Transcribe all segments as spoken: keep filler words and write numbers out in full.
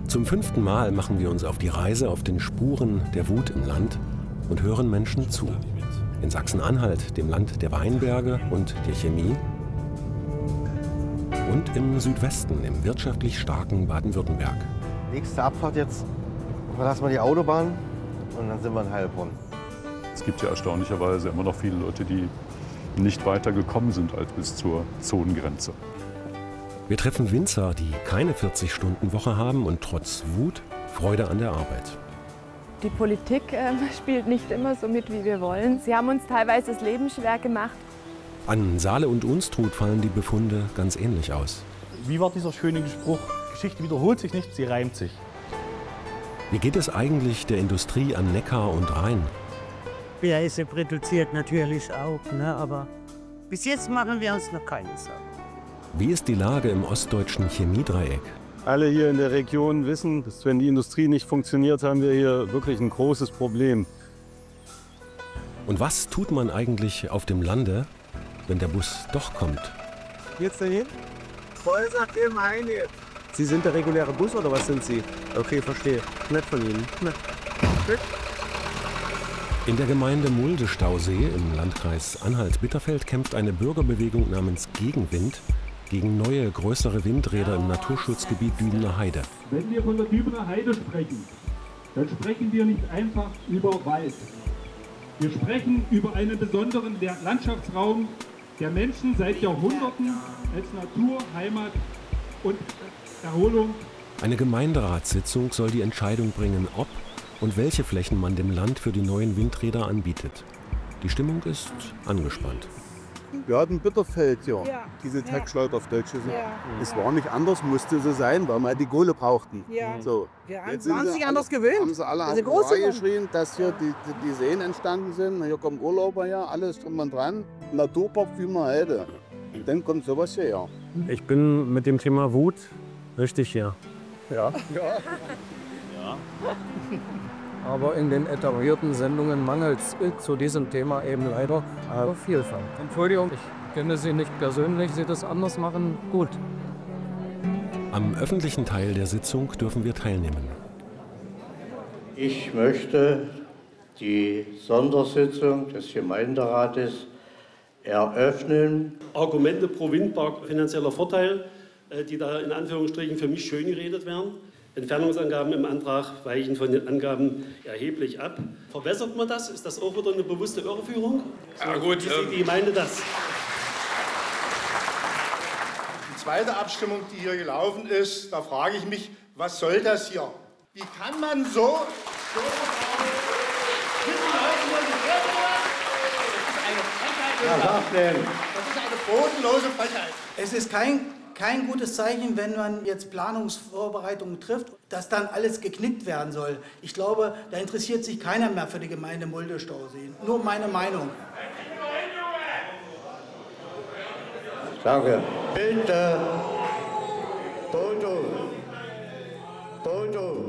Zum fünften Mal machen wir uns auf die Reise auf den Spuren der Wut im Land und hören Menschen zu. In Sachsen-Anhalt, dem Land der Weinberge und der Chemie. Und im Südwesten, im wirtschaftlich starken Baden-Württemberg. Nächste Abfahrt jetzt, verlassen wir die Autobahn und dann sind wir in Heilbronn. Es gibt ja erstaunlicherweise immer noch viele Leute, die nicht weiter gekommen sind als bis zur Zonengrenze. Wir treffen Winzer, die keine vierzig-Stunden-Woche haben und trotz Wut Freude an der Arbeit. Die Politik äh, spielt nicht immer so mit, wie wir wollen. Sie haben uns teilweise das Leben schwer gemacht. An Saale und Unstrut fallen die Befunde ganz ähnlich aus. Wie war dieser schöne Spruch? Geschichte wiederholt sich nicht, sie reimt sich. Wie geht es eigentlich der Industrie an Neckar und Rhein? Ja, ist reduziert natürlich auch, ne? Aber bis jetzt machen wir uns noch keine Sorgen. Wie ist die Lage im ostdeutschen Chemiedreieck? Alle hier in der Region wissen, dass wenn die Industrie nicht funktioniert, haben wir hier wirklich ein großes Problem. Und was tut man eigentlich auf dem Lande, wenn der Bus doch kommt? Jetzt dahin? Voll sagt ihr meine. Sie sind der reguläre Bus oder was sind Sie? Okay, verstehe. Nett von Ihnen. Nett. In der Gemeinde Mulde-Stausee im Landkreis Anhalt-Bitterfeld kämpft eine Bürgerbewegung namens Gegenwind gegen neue, größere Windräder im Naturschutzgebiet Dübener Heide. Wenn wir von der Dübener Heide sprechen, dann sprechen wir nicht einfach über Wald. Wir sprechen über einen besonderen Landschaftsraum, der Menschen seit Jahrhunderten als Natur, Heimat und Erholung. Eine Gemeinderatssitzung soll die Entscheidung bringen, ob und welche Flächen man dem Land für die neuen Windräder anbietet. Die Stimmung ist angespannt. Wir hatten Bitterfeld hier, ja. diese Tagschleuder auf Deutsch gesagt. Ja. Es war nicht anders, musste so sein, weil wir die Kohle brauchten. Ja. So. Wir Jetzt waren sind sich sie anders alle, gewöhnt. haben sie alle Also auf große geschrien, dass hier die, die, die Seen entstanden sind. Hier kommen Urlauber her, alles drum und dran. Naturpark Dübener Heide. Und dann kommt sowas hierher. Ich bin mit dem Thema Wut richtig hier. Ja. Ja. Ja. Aber in den etablierten Sendungen mangelt es zu diesem Thema eben leider an Vielfalt. Entschuldigung, ich kenne Sie nicht persönlich, Sie das anders machen, gut. Am öffentlichen Teil der Sitzung dürfen wir teilnehmen. Ich möchte die Sondersitzung des Gemeinderates eröffnen. Argumente pro Windpark, finanzieller Vorteil, die da in Anführungsstrichen für mich schön geredet werden. Entfernungsangaben im Antrag weichen von den Angaben erheblich ab. Verbessert man das? Ist das auch wieder eine bewusste Irreführung? Ja, gut, wie sieht die Gemeinde das? Die zweite Abstimmung, die hier gelaufen ist, da frage ich mich, was soll das hier? Wie kann man so... so das ist eine bodenlose Frechheit. Es ist kein Kein gutes Zeichen, wenn man jetzt Planungsvorbereitungen trifft, dass dann alles geknickt werden soll. Ich glaube, da interessiert sich keiner mehr für die Gemeinde Mulde-Stausee. Nur meine Meinung. Danke. Bitte. Foto. Foto.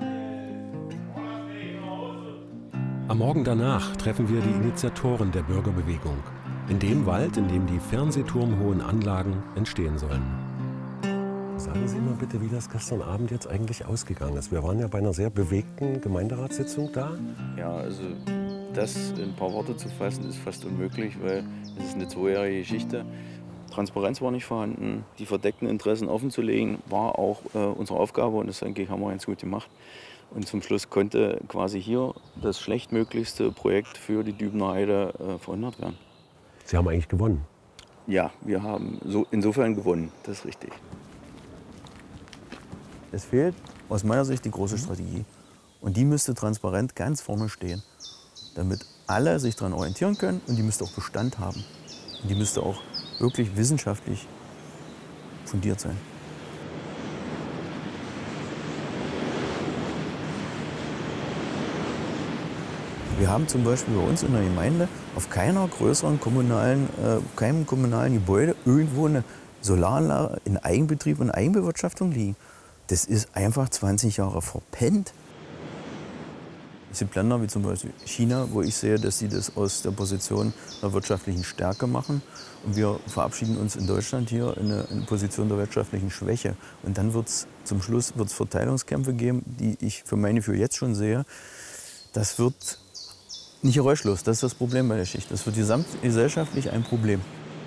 Am Morgen danach treffen wir die Initiatoren der Bürgerbewegung. In dem Wald, in dem die fernsehturmhohen Anlagen entstehen sollen. Sagen Sie mal bitte, wie das gestern Abend jetzt eigentlich ausgegangen ist. Wir waren ja bei einer sehr bewegten Gemeinderatssitzung da. Ja, also das in ein paar Worte zu fassen, ist fast unmöglich, weil es ist eine zweijährige Geschichte. Transparenz war nicht vorhanden. Die verdeckten Interessen offenzulegen, war auch äh, unsere Aufgabe und das, denke ich, haben wir ganz gut gemacht. Und zum Schluss konnte quasi hier das schlechtmöglichste Projekt für die Dübener Heide äh, verhindert werden. Sie haben eigentlich gewonnen? Ja, wir haben so insofern gewonnen, das ist richtig. Es fehlt aus meiner Sicht die große Strategie. Und die müsste transparent ganz vorne stehen, damit alle sich daran orientieren können und die müsste auch Bestand haben. Und die müsste auch wirklich wissenschaftlich fundiert sein. Wir haben zum Beispiel bei uns in der Gemeinde auf keiner größeren kommunalen, äh, keinem kommunalen Gebäude irgendwo eine Solaranlage in Eigenbetrieb und Eigenbewirtschaftung liegen. Das ist einfach zwanzig Jahre verpennt. Es gibt Länder wie zum Beispiel China, wo ich sehe, dass sie das aus der Position einer wirtschaftlichen Stärke machen. Und wir verabschieden uns in Deutschland hier in eine, in eine Position der wirtschaftlichen Schwäche. Und dann wird es zum Schluss wird's Verteilungskämpfe geben, die ich für mein Gefühl jetzt schon sehe. Das wird nicht geräuschlos. Das ist das Problem bei der Schicht. Das wird gesamtgesellschaftlich ein Problem.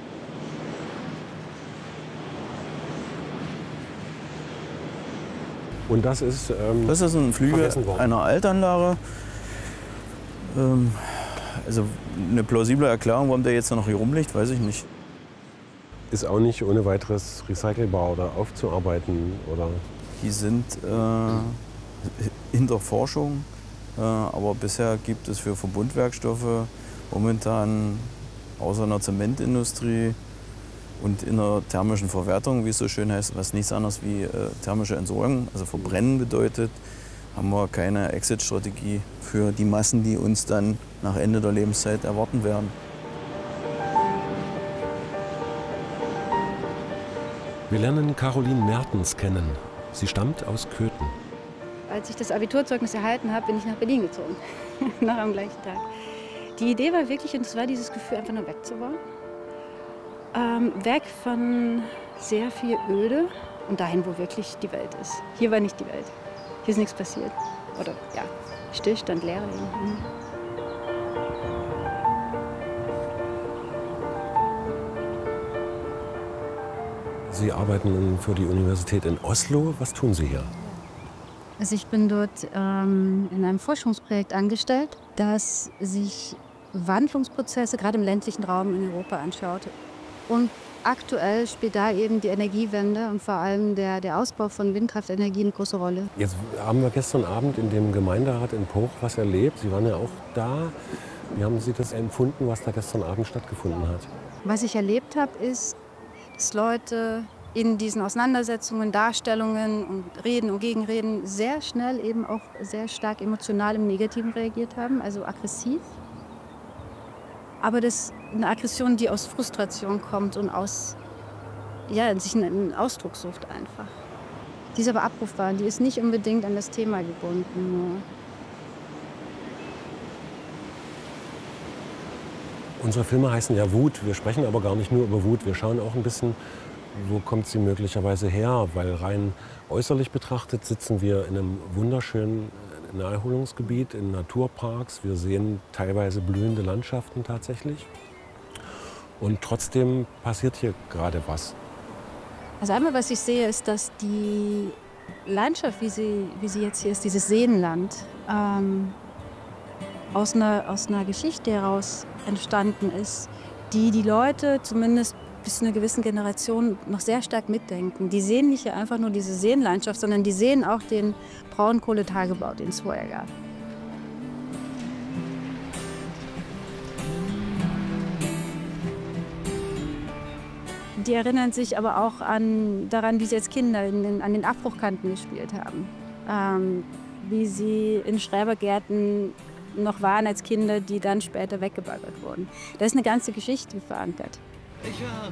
Und das ist, ähm, das ist ein Flügel einer Altanlage. Ähm, also eine plausible Erklärung, warum der jetzt noch hier rumliegt, weiß ich nicht. Ist auch nicht ohne weiteres recycelbar oder aufzuarbeiten, oder? Die sind äh, in der Forschung, äh, aber bisher gibt es für Verbundwerkstoffe momentan außer einer Zementindustrie und in der thermischen Verwertung, wie es so schön heißt, was nichts anderes wie äh, thermische Entsorgung, also Verbrennen bedeutet, haben wir keine Exit-Strategie für die Massen, die uns dann nach Ende der Lebenszeit erwarten werden. Wir lernen Caroline Mertens kennen. Sie stammt aus Köthen. Als ich das Abiturzeugnis erhalten habe, bin ich nach Berlin gezogen, noch am gleichen Tag. Die Idee war wirklich, und es war dieses Gefühl, einfach nur weg zu wollen. Ähm, weg von sehr viel Öde und dahin, wo wirklich die Welt ist. Hier war nicht die Welt. Hier ist nichts passiert. Oder ja, Stillstand, Leere. Mhm. Sie arbeiten für die Universität in Oslo. Was tun Sie hier? Also ich bin dort ähm, in einem Forschungsprojekt angestellt, das sich Wandlungsprozesse gerade im ländlichen Raum in Europa anschaut. Und aktuell spielt da eben die Energiewende und vor allem der, der Ausbau von Windkraftenergie eine große Rolle. Jetzt haben wir gestern Abend in dem Gemeinderat in Poch was erlebt. Sie waren ja auch da. Wie haben Sie das empfunden, was da gestern Abend stattgefunden hat? Was ich erlebt habe, ist, dass Leute in diesen Auseinandersetzungen, Darstellungen und Reden und Gegenreden sehr schnell eben auch sehr stark emotional im Negativen reagiert haben, also aggressiv. Aber das ist eine Aggression, die aus Frustration kommt und aus, ja, sich einen Ausdruck sucht einfach. Die ist aber abrufbar, die ist nicht unbedingt an das Thema gebunden. Nur. Unsere Filme heißen ja Wut. Wir sprechen aber gar nicht nur über Wut. Wir schauen auch ein bisschen, wo kommt sie möglicherweise her. Weil rein äußerlich betrachtet sitzen wir in einem wunderschönen Naherholungsgebiet, in Naturparks. Wir sehen teilweise blühende Landschaften tatsächlich. Und trotzdem passiert hier gerade was. Also einmal, was ich sehe, ist, dass die Landschaft, wie sie, wie sie jetzt hier ist, dieses Seenland, ähm, aus, einer, aus einer Geschichte heraus entstanden ist, die die Leute zumindest bis zu einer gewissen Generation noch sehr stark mitdenken. Die sehen nicht einfach nur diese Seenlandschaft, sondern die sehen auch den Braunkohletagebau, den es vorher gab. Die erinnern sich aber auch an, daran, wie sie als Kinder in den, an den Abbruchkanten gespielt haben. Ähm, wie sie in Schrebergärten noch waren als Kinder, die dann später weggebaggert wurden. Da ist eine ganze Geschichte verankert.